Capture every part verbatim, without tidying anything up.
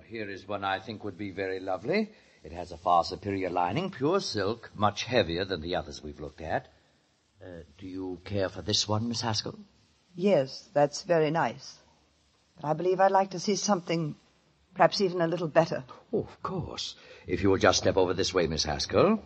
here is one I think would be very lovely. It has a far superior lining, pure silk, much heavier than the others we've looked at. Uh, do you care for this one, Miss Haskell? Yes, that's very nice. But I believe I'd like to see something perhaps even a little better. Oh, of course. If you will just step over this way, Miss Haskell.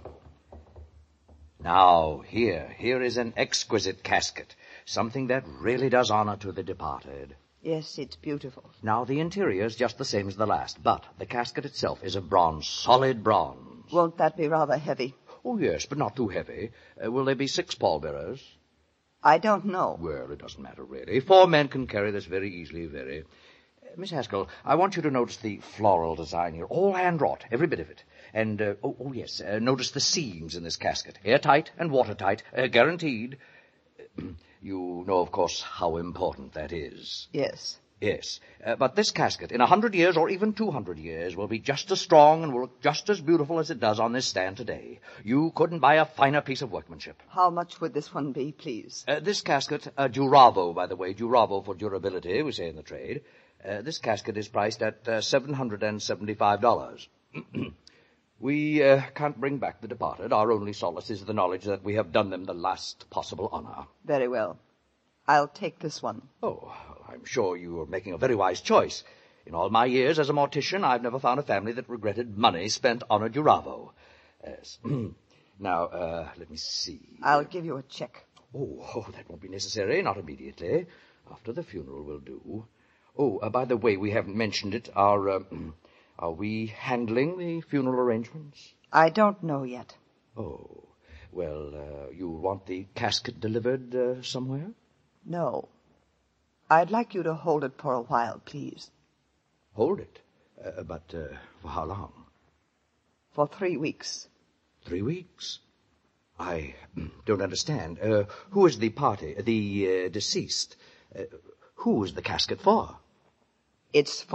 Now, here, here is an exquisite casket, something that really does honor to the departed. Yes, it's beautiful. Now, the interior is just the same as the last, but the casket itself is of bronze, solid bronze. Won't that be rather heavy? Oh, yes, but not too heavy. Uh, will there be six pallbearers? I don't know. Well, it doesn't matter, really. Four men can carry this very easily, very. Uh, Miss Haskell, I want you to notice the floral design here, all hand-wrought, every bit of it. And, uh, oh, oh, yes, uh, notice the seams in this casket, airtight and watertight, uh, guaranteed. You know, of course, how important that is. Yes. Yes, uh, but this casket, in a hundred years or even two hundred years, will be just as strong and will look just as beautiful as it does on this stand today. You couldn't buy a finer piece of workmanship. How much would this one be, please? Uh, this casket, uh, Duravo, by the way, Duravo for durability, we say in the trade. Uh, this casket is priced at uh, seven hundred seventy-five dollars. We uh, can't bring back the departed. Our only solace is the knowledge that we have done them the last possible honor. Very well. I'll take this one. Oh, I'm sure you are making a very wise choice. In all my years as a mortician, I've never found a family that regretted money spent on a Duravo. Yes. Now, uh, let me see. I'll give you a check. Oh, oh, that won't be necessary. Not immediately. After the funeral will do. Oh, uh, by the way, we haven't mentioned it. Are, uh, are we handling the funeral arrangements? I don't know yet. Oh, well, uh, you want the casket delivered uh, somewhere? No. I'd like you to hold it for a while, please. Hold it? Uh, but uh, for how long? For three weeks. Three weeks? I don't understand. Uh, who is the party, the uh, deceased? Uh, who is the casket for? It's